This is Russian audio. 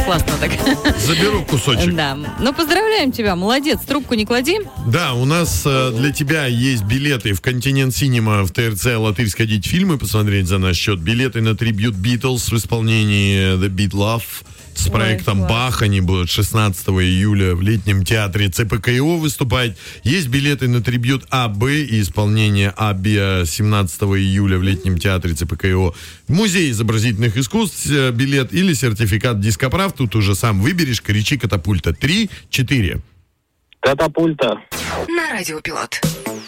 классно так. Заберу кусочек. Да. Ну, поздравляем тебя, молодец, трубку не клади. Да, у нас для тебя есть билеты в Континент Синема в ТРЦ «Латырь» сходить фильмы посмотреть за наш счет. Билеты на трибьют Beatles в исполнении The Beat Love с проектом Бах. Они будут 16 июля в летнем театре ЦПКИО выступать. Есть билеты на трибьют АБ и исполнение АБИА 17 июля в летнем театре ЦПКИО. Музей изобразительных искусств билет или сертификат «Дископрав». Тут уже сам выберешь. Кричи «Катапульта». 3-4. Катапульта. На Радио Пилот.